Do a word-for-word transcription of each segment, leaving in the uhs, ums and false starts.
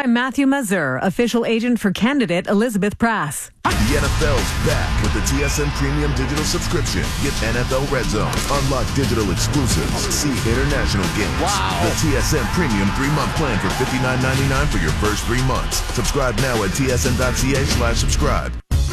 by Matthew Mazur, official agent for candidate Elizabeth Prass. The N F L's back with the T S N Premium Digital Subscription. Get N F L Red Zone, unlock digital exclusives, see international games. Wow. The T S N Premium three-month plan for fifty-nine ninety-nine for your first three months. Subscribe now at tsn.ca slash subscribe.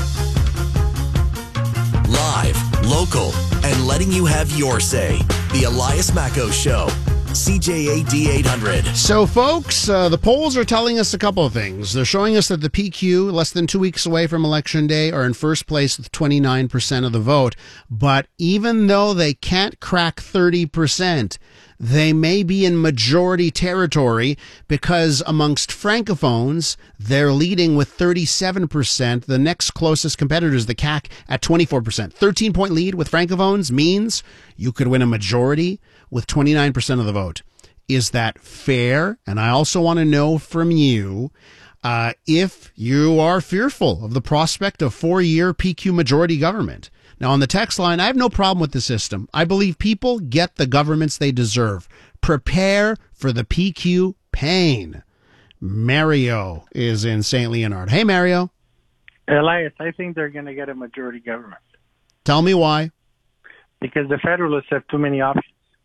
Live, local, and letting you have your say. The Elias Macco Show. C J A D eight hundred. So, folks, uh, the polls are telling us a couple of things. They're showing us that the P Q, less than two weeks away from Election Day, are in first place with twenty-nine percent of the vote. But even though they can't crack thirty percent, they may be in majority territory because amongst Francophones, they're leading with thirty-seven percent. The next closest competitor is the C A C at twenty-four percent. thirteen-point lead with Francophones means you could win a majority with twenty-nine percent of the vote. Is that fair? And I also want to know from you uh, if you are fearful of the prospect of four-year P Q majority government. Now, on the text line, I have no problem with the system. I believe people get the governments they deserve. Prepare for the P Q pain. Mario is in Saint Leonard. Hey, Mario. Elias, I think they're going to get a majority government. Tell me why. Because the Federalists have too many options.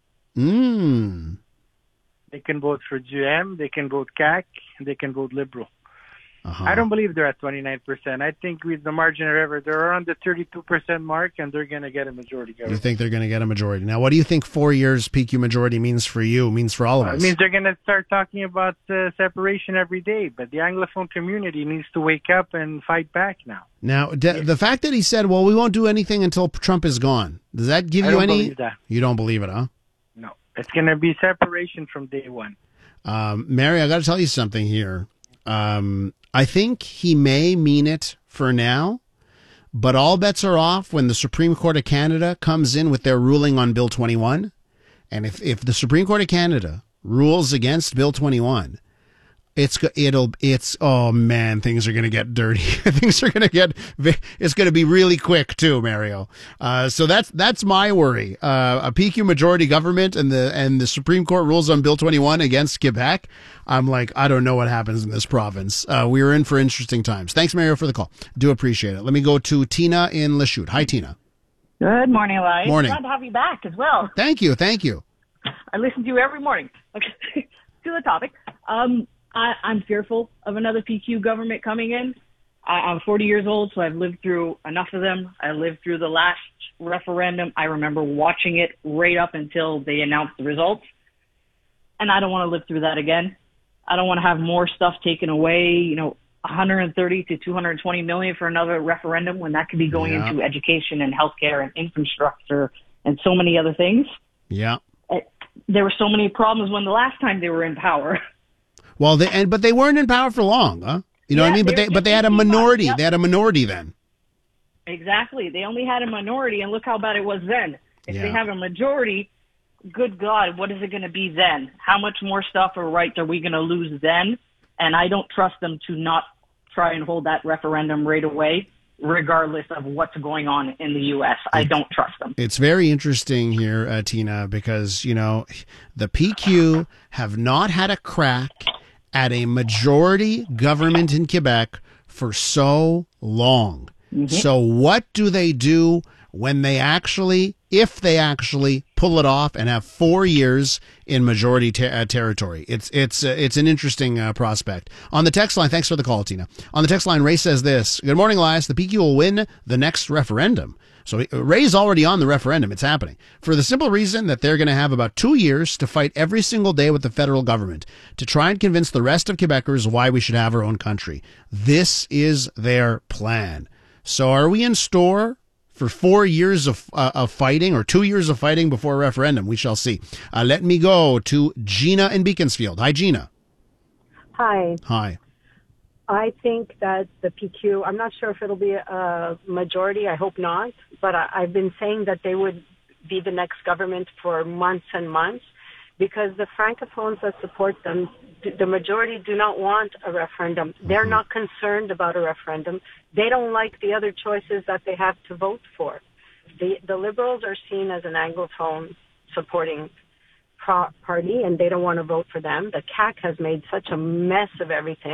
Mm. They can vote for G M, they can vote C A C, they can vote Liberal. Uh-huh. I don't believe they're at twenty-nine percent. I think with the margin of error, they're around the thirty-two percent mark, and they're going to get a majority government. You think they're going to get a majority. Now, what do you think four years P Q majority means for you, means for all of us? It means they're going to start talking about uh, separation every day, but the Anglophone community needs to wake up and fight back now. Now, d- the fact that he said, well, we won't do anything until Trump is gone, does that give I you don't any... believe that. You don't believe it, huh? No. It's going to be separation from day one. Um, Mary, I got to tell you something here. Um, I think he may mean it for now, but all bets are off when the Supreme Court of Canada comes in with their ruling on Bill twenty-one. And if, if the Supreme Court of Canada rules against Bill twenty-one, it's it'll it's oh man, things are going to get dirty. Things are going to get it's going to be really quick too, Mario. Uh, so that's that's my worry. Uh, a P Q majority government and the and the Supreme Court rules on Bill twenty-one against Quebec. I'm like, I don't know what happens in this province. Uh, we are in for interesting times. Thanks, Mario, for the call. Do appreciate it. Let me go to Tina in Lachute. Hi, Tina. Good morning, Elias. Morning. Glad to have you back as well. Thank you. Thank you. I listen to you every morning. Okay, to the topic. Um, I, I'm fearful of another P Q government coming in. I, I'm forty years old, so I've lived through enough of them. I lived through the last referendum. I remember watching it right up until they announced the results. And I don't want to live through that again. I don't want to have more stuff taken away, you know, one hundred thirty to two hundred twenty million for another referendum when that could be going Yeah. into education and healthcare and infrastructure and so many other things. Yeah. It, there were so many problems when the last time they were in power. Well, they, and but they weren't in power for long, huh? You know Yeah, what I mean? But they they were but they had a just eighteen months, minority. yep. They had a minority then. Exactly. They only had a minority, and look how bad it was then. If Yeah. they have a majority, good God, what is it going to be then? How much more stuff or rights are we going to lose then? And I don't trust them to not try and hold that referendum right away, regardless of what's going on in the U S. I don't trust them. It's very interesting here, uh, Tina, because, you know, the P Q have not had a crack at a majority government in Quebec for so long. Mm-hmm. So what do they do when they actually, if they actually pull it off and have four years in majority ter- uh, territory? It's it's uh, it's an interesting uh, prospect. On the text line, thanks for the call, Tina. On the text line, Ray says this: Good morning, Elias. The P Q will win the next referendum. So uh, Ray's already on the referendum. It's happening for the simple reason that they're going to have about two years to fight every single day with the federal government to try and convince the rest of Quebecers why we should have our own country. This is their plan. So are we in store for four years of uh, of fighting or two years of fighting before a referendum? We shall see. Uh, let me go to Gina in Beaconsfield. Hi, Gina. Hi. Hi. I think that the P Q, I'm not sure if it'll be a majority. I hope not. But I, I've been saying that they would be the next government for months and months because the Francophones that support them, the majority do not want a referendum. They're Mm-hmm. not concerned about a referendum. They don't like the other choices that they have to vote for. The, the Liberals are seen as an Anglophone supporting pro- party, and they don't want to vote for them. The C A C has made such a mess of everything.